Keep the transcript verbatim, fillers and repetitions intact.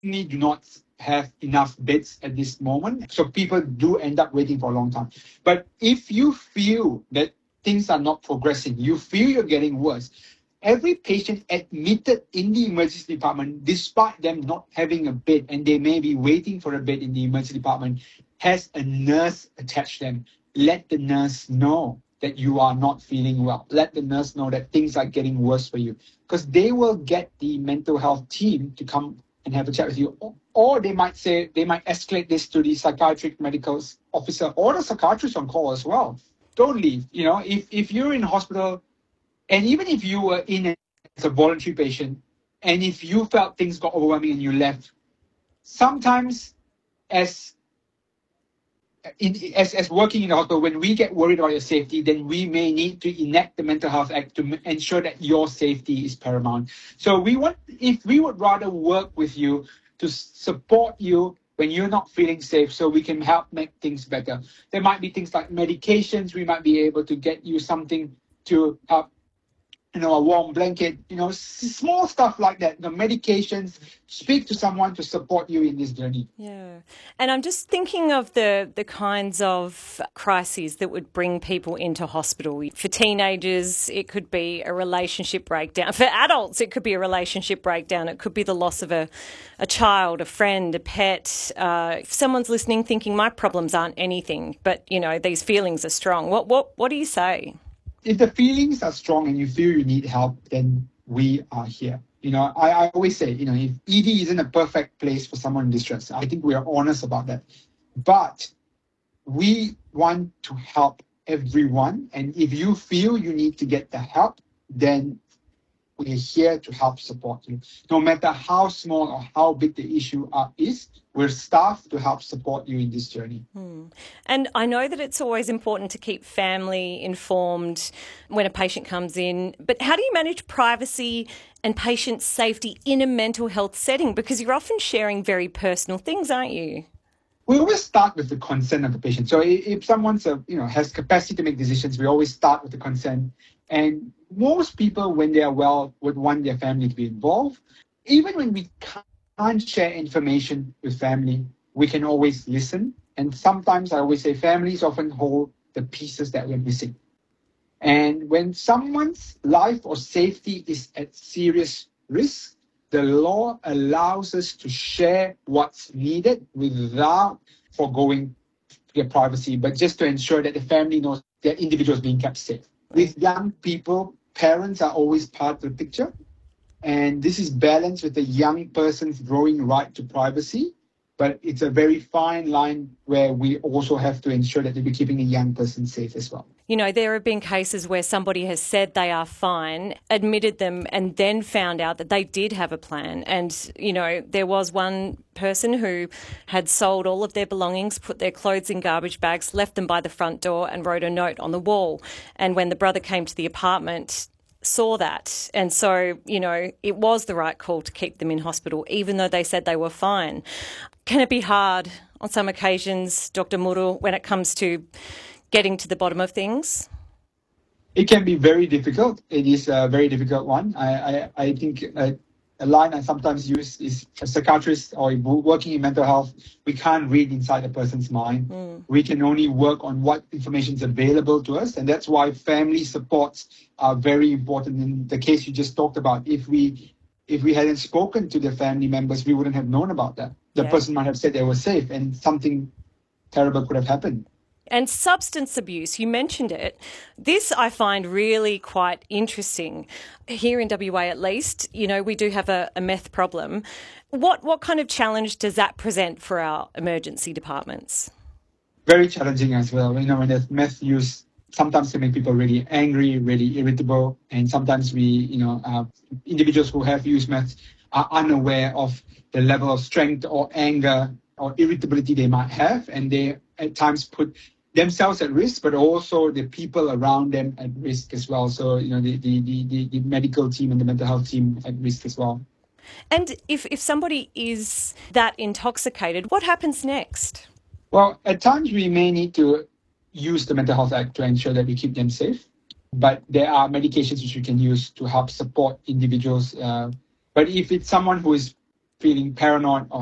certainly do not have enough beds at this moment. So people do end up waiting for a long time. But if you feel that things are not progressing, you feel you're getting worse, every patient admitted in the emergency department, despite them not having a bed, and they may be waiting for a bed in the emergency department, has a nurse attached to them. Let the nurse know that you are not feeling well. Let the nurse know that things are getting worse for you, because they will get the mental health team to come and have a chat with you. Or they might say, they might escalate this to the psychiatric medical officer or the psychiatrist on call as well. Don't leave. You know, if, if you're in hospital, and even if you were in as a voluntary patient, and if you felt things got overwhelming and you left, sometimes as in, as, as working in the hospital, when we get worried about your safety, then we may need to enact the Mental Health Act to m- ensure that your safety is paramount. So we want, if we would rather work with you to support you when you're not feeling safe, so we can help make things better. There might be things like medications. We might be able to get you something to help, you know, a warm blanket, you know, s- small stuff like that, the medications. Speak to someone to support you in this journey. Yeah. And I'm just thinking of the, the kinds of crises that would bring people into hospital. For teenagers, it could be a relationship breakdown. For adults, it could be a relationship breakdown. It could be the loss of a, a child, a friend, a pet. Uh, if someone's listening thinking my problems aren't anything, but, you know, these feelings are strong, what what what do you say? If the feelings are strong and you feel you need help, then we are here. You know, I, I always say, you know, if E D isn't a perfect place for someone in distress, I think we are honest about that. But we want to help everyone. And if you feel you need to get the help, then we're here to help support you. No matter how small or how big the issue uh, is, we're staffed to help support you in this journey. Hmm. And I know that it's always important to keep family informed when a patient comes in, but how do you manage privacy and patient safety in a mental health setting? Because you're often sharing very personal things, aren't you? We always start with the consent of the patient. So if someone's a, you know, has capacity to make decisions, we always start with the consent. And most people, when they are well, would want their family to be involved. Even when we can't share information with family, we can always listen. And sometimes I always say families often hold the pieces that we're missing. And when someone's life or safety is at serious risk, the law allows us to share what's needed without foregoing their privacy, but just to ensure that the family knows their individual is being kept safe. With young people, parents are always part of the picture. And this is balanced with the young person's growing right to privacy. But it's a very fine line where we also have to ensure that we're keeping a young person safe as well. You know, there have been cases where somebody has said they are fine, admitted them, and then found out that they did have a plan. And, you know, there was one person who had sold all of their belongings, put their clothes in garbage bags, left them by the front door and wrote a note on the wall. And when the brother came to the apartment, saw that. And so, you know, it was the right call to keep them in hospital, even though they said they were fine. Can it be hard on some occasions, Doctor Muru, when it comes to getting to the bottom of things? It can be very difficult. It is a very difficult one. I, I, I think a, a line I sometimes use is a psychiatrist or working in mental health, we can't read inside a person's mind. Mm. We can only work on what information is available to us. And that's why family supports are very important. In the case you just talked about, if we if we hadn't spoken to the family members, we wouldn't have known about that. The yeah. person might have said they were safe and something terrible could have happened. And substance abuse, you mentioned it. This I find really quite interesting. Here in W A at least, you know, we do have a, a meth problem. What what kind of challenge does that present for our emergency departments? Very challenging as well. You know, when there's meth use, sometimes can make people really angry, really irritable. And sometimes we, you know, uh, individuals who have used meth are unaware of the level of strength or anger or irritability they might have. And they at times put themselves at risk, but also the people around them at risk as well. So, you know, the, the, the, the medical team and the mental health team at risk as well. And if, if somebody is that intoxicated, what happens next? Well, at times we may need to use the Mental Health Act to ensure that we keep them safe. But there are medications which we can use to help support individuals. Uh, but if it's someone who is feeling paranoid or